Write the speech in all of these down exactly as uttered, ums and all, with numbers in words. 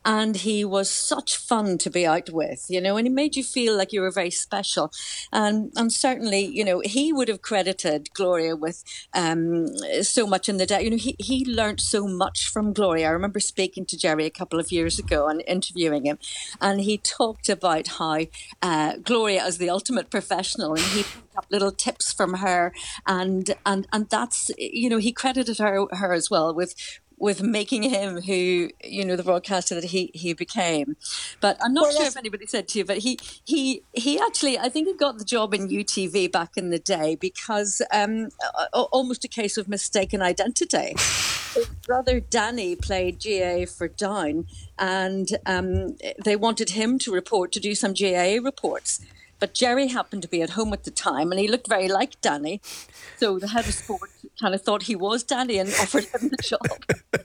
and he was such fun to be out with, you know, and he made you feel like you were very special. And, and certainly, you know, he would have credited Gloria with um, so much in the day. You know, he, he learned so much from Gloria. I remember speaking to Jerry a couple of years ago and interviewing him, and he talked about how uh, Gloria is the ultimate professional, and he picked up little tips from her, and and and that's, you know, he credited her her as well with with making him who, you know, the broadcaster that he he became. But I'm not Well, sure that's- if anybody said to you, but he he he actually, I think he got the job in U T V back in the day because um, a- almost a case of mistaken identity. His brother Danny played G A A for Down, and um, they wanted him to report, to do some G A A reports. But Jerry happened to be at home at the time, and he looked very like Danny. So the head of sport kind of thought he was Danny and offered him the job.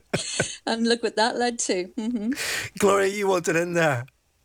And look what that led to. Mm-hmm. Gloria, you wanted in there.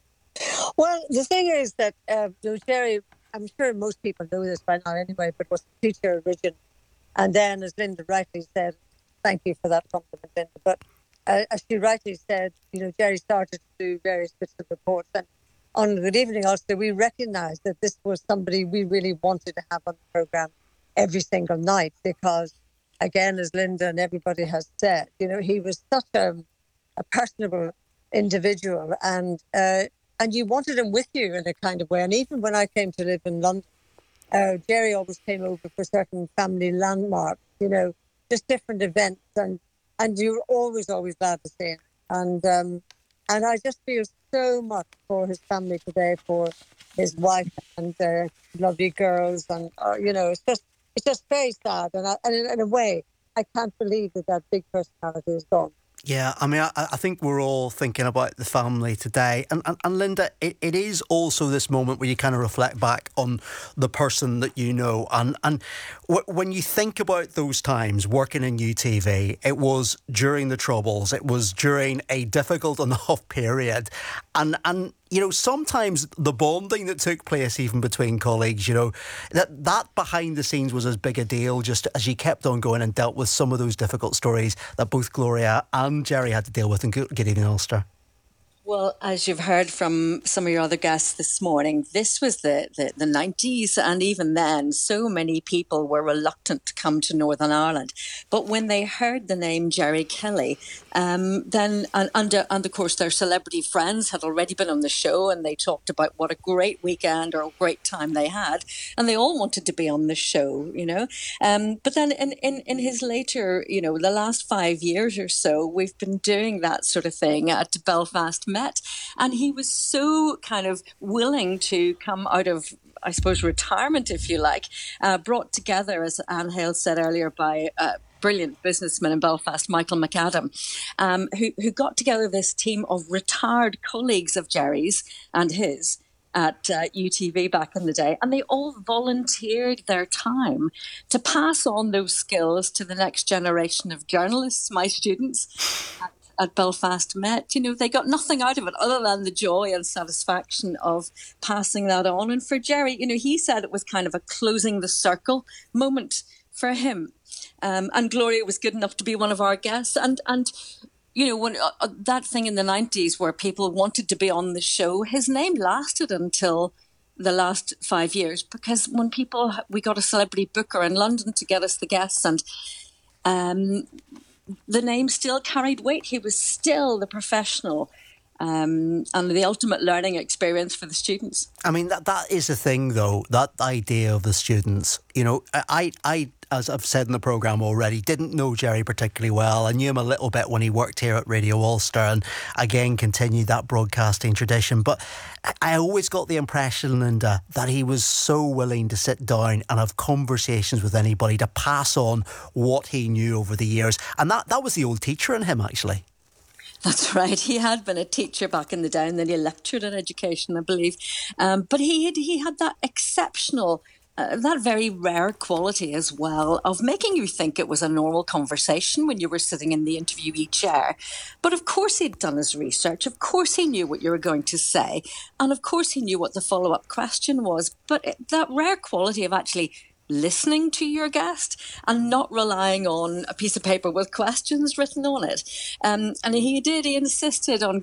Well, the thing is that uh, you know, Jerry, I'm sure most people know this by now anyway, but was a teacher originally. And then, as Linda rightly said, thank you for that compliment, Linda, but uh, as she rightly said, you know, Jerry started to do various bits of reports. And on Good Evening Ulster, we recognised that this was somebody we really wanted to have on the programme every single night because, again, as Linda and everybody has said, you know, he was such a, a personable individual, and uh, and you wanted him with you in a kind of way. And even when I came to live in London, uh, Jerry always came over for certain family landmarks, you know, just different events, and and you were always, always glad to see him. And um, and I just feel so much for his family today, for his wife and their lovely girls, and uh, you know, it's just it's just very sad. And, I, and in, in a way, I can't believe that that big personality is gone. Yeah, I mean, I, I think we're all thinking about the family today. And, and, and Linda, it, it is also this moment where you kind of reflect back on the person that you know. And, and w- when you think about those times working in U T V, it was during the Troubles, it was during a difficult enough period. And, and you know, sometimes the bonding that took place even between colleagues, you know, that that behind the scenes was as big a deal just as you kept on going and dealt with some of those difficult stories that both Gloria and Jerry had to deal with in Good Evening Ulster. Well, as you've heard from some of your other guests this morning, this was the, the, the nineties, and even then, so many people were reluctant to come to Northern Ireland. But when they heard the name Jerry Kelly, um, then, and, and, and of course their celebrity friends had already been on the show, and they talked about what a great weekend or a great time they had, and they all wanted to be on the show, you know. Um, but then in, in, in his later, you know, the last five years or so, we've been doing that sort of thing at Belfast Met, and he was so kind of willing to come out of, I suppose, retirement, if you like, uh, brought together, as Anne Hale said earlier, by a brilliant businessman in Belfast, Michael McAdam, um, who, who got together this team of retired colleagues of Jerry's and his at uh, U T V back in the day, and they all volunteered their time to pass on those skills to the next generation of journalists, my students at, at Belfast Met. You know, they got nothing out of it other than the joy and satisfaction of passing that on. And for Jerry, you know, he said it was kind of a closing the circle moment for him. Um, and Gloria was good enough to be one of our guests, and and. You know, when uh, that thing in the nineties where people wanted to be on the show, his name lasted until the last five years because when people, we got a celebrity booker in London to get us the guests, and um, the name still carried weight. He was still the professional um, and the ultimate learning experience for the students. I mean, that that is the thing, though, that idea of the students. You know, I, I as I've said in the programme already, didn't know Jerry particularly well. I knew him a little bit when he worked here at Radio Ulster and, again, continued that broadcasting tradition. But I always got the impression, Linda, that he was so willing to sit down and have conversations with anybody to pass on what he knew over the years. And that, that was the old teacher in him, actually. That's right. He had been a teacher back in the day, and then he lectured in education, I believe. Um, but he had, he had that exceptional, uh, that very rare quality as well of making you think it was a normal conversation when you were sitting in the interviewee chair. But of course he'd done his research. Of course he knew what you were going to say. And of course he knew what the follow-up question was. But it, that rare quality of actually listening to your guest and not relying on a piece of paper with questions written on it. Um, and he did, he insisted on